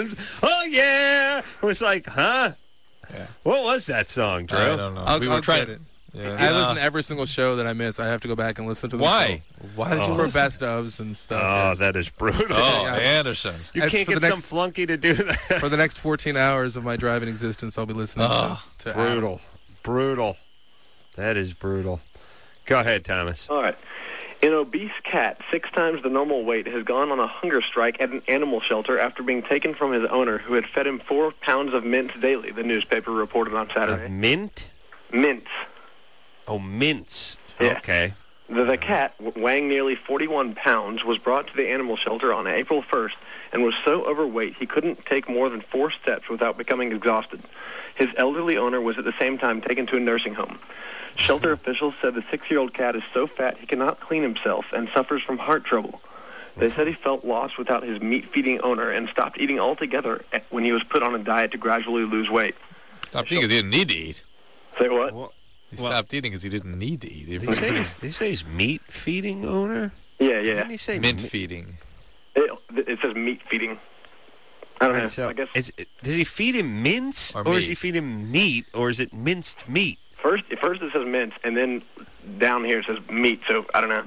friends. Oh, yeah. It was like, huh? Yeah. What was that song, Drew? I don't know. I'll trying get it. Yeah. I listen to every single show that I miss. I have to go back and listen to the Why? Why did you for listen? best ofs and stuff. Oh, yes. that is brutal. Oh, Yeah. Anderson. You As can't for get the some next- flunky to do that. For the next 14 hours of my driving existence, I'll be listening to Brutal. Brutal. That is brutal. Go ahead, Thomas. All right. An obese cat, 6 times the normal weight, has gone on a hunger strike at an animal shelter after being taken from his owner, who had fed him 4 pounds of mince daily, the newspaper reported on Saturday. Mint? Mince. Oh, mince. Yeah. Okay. The cat, weighing nearly 41 pounds, was brought to the animal shelter on April 1st and was so overweight he couldn't take more than 4 steps without becoming exhausted. His elderly owner was at the same time taken to a nursing home. Shelter officials said the 6-year-old cat is so fat he cannot clean himself and suffers from heart trouble. They said he felt lost without his meat-feeding owner and stopped eating altogether when he was put on a diet to gradually lose weight. Stopped eating because he didn't need to eat. Say what? He stopped eating because he didn't need to eat. Did he say he's meat-feeding owner? Yeah. Didn't he say Mint feeding. It says meat-feeding. I don't know. So I guess does he feed him mince, Or does he meat? feed him meat, or is it minced meat? first it says mince, and then down here it says meat, so I don't know.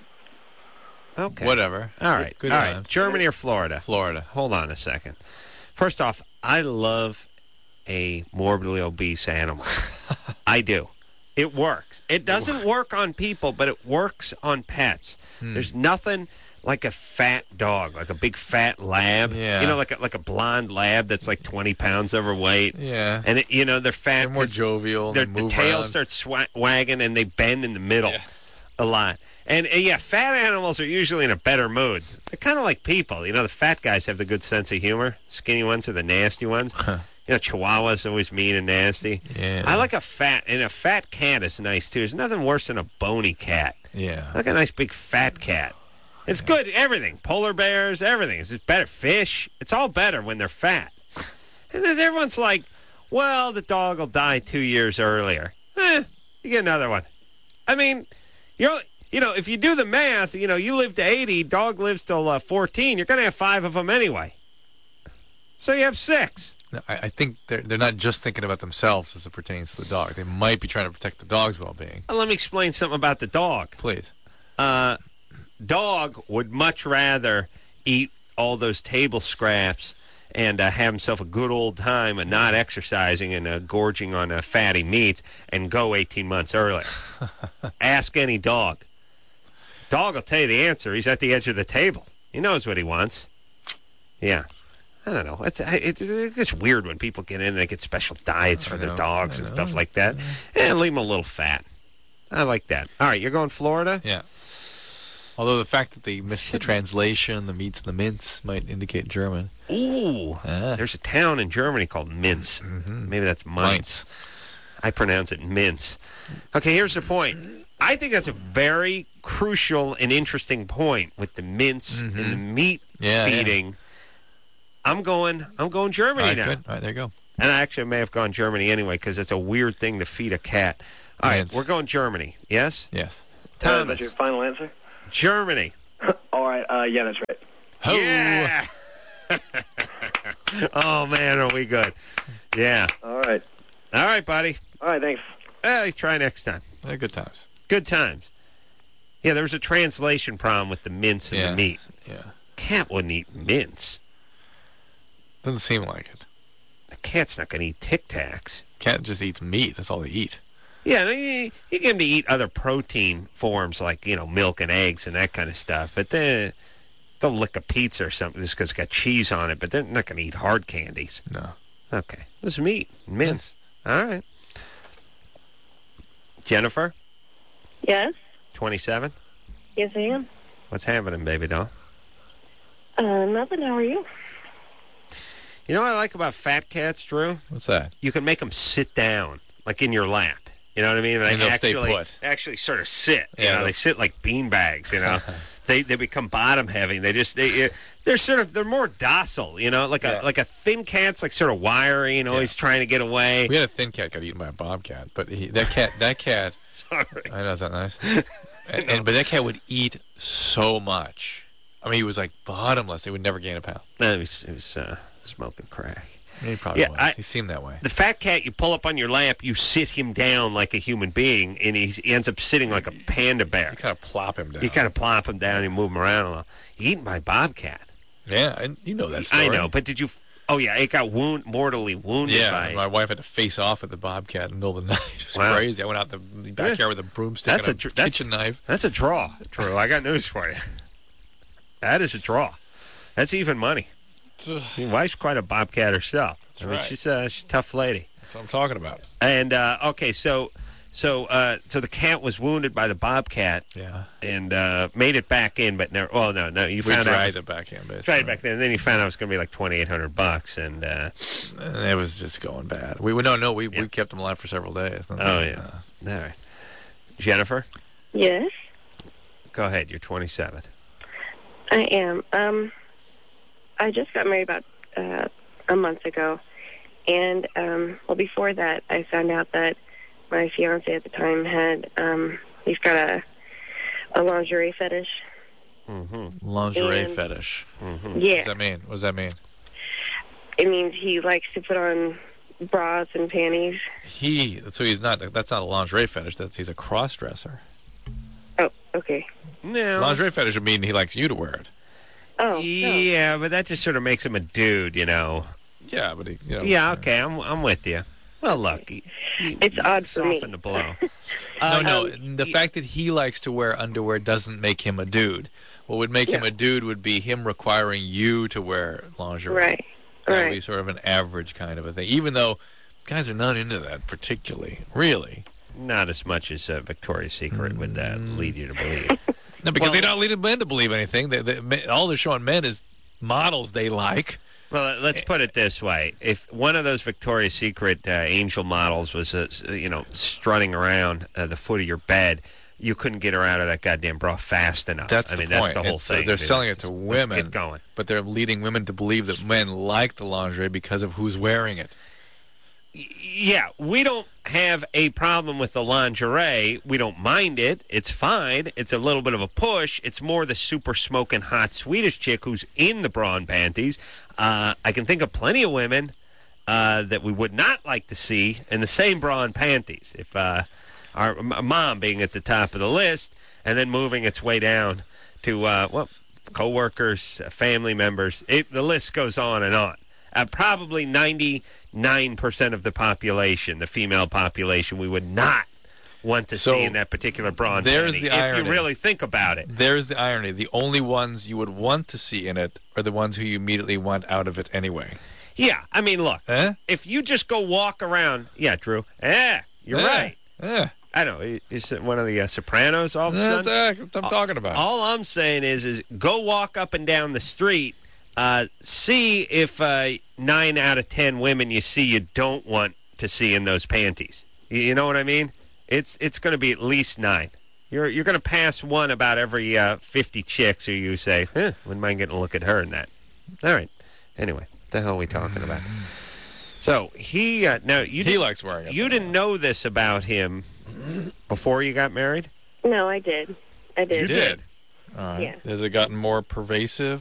Okay. Whatever. All right. Good All right. times. Germany or Florida? Florida. Hold on a second. First off, I love a morbidly obese animal. I do. It works. It doesn't work on people, but it works on pets. There's nothing like a fat dog, like a big fat lab. Yeah. You know, like a blonde lab that's like 20 pounds overweight. Yeah. And, they're fat. They're more 'cause jovial. The They move tail around. starts wagging, and they bend in the middle a lot. And, yeah, fat animals are usually in a better mood. They're kind of like people. You know, the fat guys have the good sense of humor. Skinny ones are the nasty ones. You know, Chihuahua's always mean and nasty. Yeah. I like a fat cat is nice, too. There's nothing worse than a bony cat. Yeah. I like a nice big fat cat. It's good. Everything. Polar bears, everything. It's just better. Fish. It's all better when they're fat. And then everyone's like, well, the dog will die 2 years earlier. You get another one. I mean, if you do the math, you live to 80, dog lives till 14, you're going to have 5 of them anyway. So you have 6. I think they're not just thinking about themselves as it pertains to the dog. They might be trying to protect the dog's well-being. Let me explain something about the dog. Please. Dog would much rather eat all those table scraps and have himself a good old time and not exercising and gorging on fatty meats and go 18 months earlier. Ask any dog. Dog will tell you the answer. He's at the edge of the table. He knows what he wants. Yeah. I don't know. It's just weird when people get in and they get special diets for their dogs and stuff like that. And leave them a little fat. I like that. All right, you're going Florida? Yeah. Although the fact that they missed the translation, the meats and the mince, might indicate German. Ooh. There's a town in Germany called Mince. Maybe that's Mainz. I pronounce it mince. Okay, here's the point. I think that's a very crucial and interesting point with the mince and the meat feeding. Yeah. I'm going Germany now. Good. All right, there you go. And I actually may have gone Germany anyway because it's a weird thing to feed a cat. All right, we're going Germany. Yes? Yes. Is that your final answer? Germany. All right. Yeah, that's right. Oh. Yeah. Oh, man, are we good. Yeah. All right. All right, buddy. All right, thanks. Try next time. Good times. Good times. Yeah, there was a translation problem with the mince and the meat. Yeah. Cat wouldn't eat mince. Doesn't seem like it. A cat's not going to eat Tic Tacs. Cat just eats meat. That's all they eat. Yeah, you get them to eat other protein forms like, milk and eggs and that kind of stuff. But they'll lick a pizza or something just because it's got cheese on it. But they're not going to eat hard candies. No. Okay. This is meat. Mince. Yeah. All right. Jennifer? Yes? 27? Yes, I am. What's happening, baby doll? Nothing. How are you? You know what I like about fat cats, Drew? What's that? You can make them sit down, like in your lap. You know what I mean? And they'll stay put. Actually sort of sit. Yeah, They sit like beanbags, They become bottom heavy. They're more docile, like a thin cat's like sort of wiry and always trying to get away. We had a thin cat got eaten by a bobcat, but that cat. Sorry. I know, is that nice? But that cat would eat so much. I mean, he was like bottomless. He would never gain a pound. No, it was smoking crack. He probably Yeah, was. He seemed that way. The fat cat, you pull up on your lap, you sit him down like a human being, and he ends up sitting like a panda bear. You kind of plop him down. You kind of plop him down and move him around a little. Eaten by bobcat. Yeah, and you know that story. I know, but did you? Oh yeah, it got mortally wounded by it. My wife had to face off with the bobcat in the middle of the night. It was Wow. crazy. I went out the backyard with a broomstick and a kitchen knife. That's a draw, Drew. I got news for you. That is a draw. That's even money. Your wife's quite a bobcat herself. That's right. She's a tough lady. That's what I'm talking about. And okay, so the cat was wounded by the bobcat. Yeah. And made it back in, but never. Well, no. You We found out. dragged it back in, basically. Tried it back then, and then you found out it was going to be like $2,800, and And it was just going bad. We kept him alive for several days. oh yeah. All right. Jennifer, Yes, go ahead. You're 27. I am. I just got married about a month ago, and well, before that, I found out that my fiance at the time had he's got a lingerie fetish. Mm-hmm. Lingerie And- fetish. Mm-hmm. What Yeah, does that mean? What does that mean? it means he likes to put on bras and panties. That's not a lingerie fetish. He's a cross-dresser. Oh, okay. No. Lingerie fetish would mean he likes you to wear it. Oh, no. Yeah, but that just sort of makes him a dude, you know. Yeah, but Yeah, okay, I'm with you. Well, look, It's odd for me. soften the blow. No. The fact that he likes to wear underwear doesn't make him a dude. What would make him a dude would be him requiring you to wear lingerie. Right. That would Right. be sort of an average kind of a thing. Even though guys are not into that particularly, really. Not as much as Victoria's Secret would lead you to believe. No, because Well- they don't lead men to believe anything. All they're showing men is models they like. Well, let's put it this way: if one of those Victoria's Secret angel models was, strutting around the foot of your bed, you couldn't get her out of that goddamn bra fast enough. That's I the mean, point. that's the whole thing. They're selling it to Let's women, get going. but they're leading women to believe that men like the lingerie because of who's wearing it. Yeah, we don't have a problem with the lingerie. We don't mind it. It's fine. It's a little bit of a push. It's more the super smoking hot Swedish chick who's in the bra and panties. I can think of plenty of women that we would not like to see in the same bra and panties. If our mom being at the top of the list and then moving its way down to, coworkers, family members. The list goes on and on. Probably 99% of the population, the female population, we would not want to see in that particular bra and there's panty, the if irony. you really think about it. There's the irony. The only ones you would want to see in it are the ones who you immediately want out of it anyway. Yeah, I mean, look, if you just go walk around, you're right. Yeah. I know, is it one of the Sopranos all of a That's sudden? what I'm talking about. All I'm saying is go walk up and down the street, see if 9 out of 10 women you see you don't want to see in those panties. You know what I mean? It's going to be at least 9. You're going to pass one about every 50 chicks who you say, wouldn't mind getting a look at her in that. All right. Anyway, what the hell are we talking about? So he likes wearing it. You didn't know this about him before you got married? No, I did. You did. All right. Yeah. Has it gotten more pervasive,